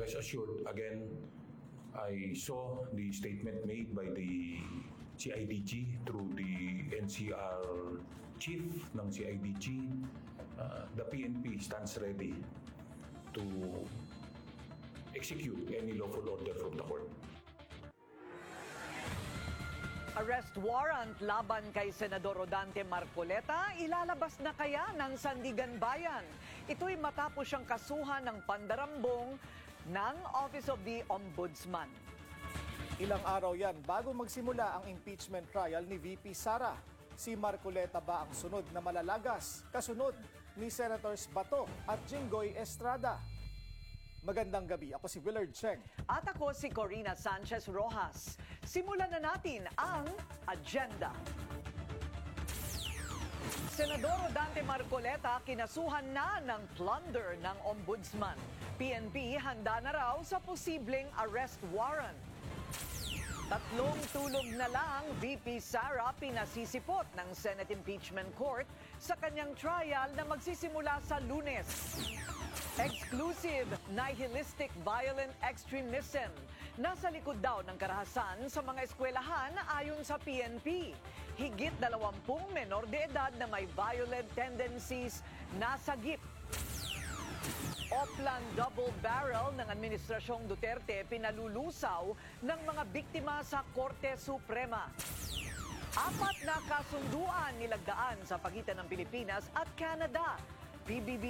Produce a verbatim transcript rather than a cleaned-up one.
rest assured, again, I saw the statement made by the C I D G through the N C R chief ng C I D G. Uh, the P N P stands ready to execute any lawful order from the court. Arrest warrant laban kay Senador Rodante Marcoleta ilalabas na kaya ng Sandigan Bayan. Ito'y matapos siyang kasuhan ng pandarambong ng Office of the Ombudsman. Ilang araw yan bago magsimula ang impeachment trial ni V P Sara. Si Marcoleta ba ang sunod na malalagas, kasunod ni Senators Bato at Jinggoy Estrada? Magandang gabi, ako si Willard Cheng. At ako si Corina Sanchez Rojas. Simulan na natin ang agenda. Senador Rodante Marcoleta kinasuhan na ng plunder ng Ombudsman. P N P handa na raw sa posibleng arrest warrant. Tatlong tulog na lang, V P Sara pinasisipot ng Senate Impeachment Court sa kanyang trial na magsisimula sa Lunes. Exclusive, nihilistic, violent extremism. Nasa likod daw ng karahasan sa mga eskwelahan ayon sa P N P. Higit dalawampung menor de edad na may violent tendencies nasagip. Oplan double barrel ng Administrasyong Duterte pinalulusaw ng mga biktima sa Korte Suprema. Apat na kasunduan nilagdaan sa pagitan ng Pilipinas at Canada. P B B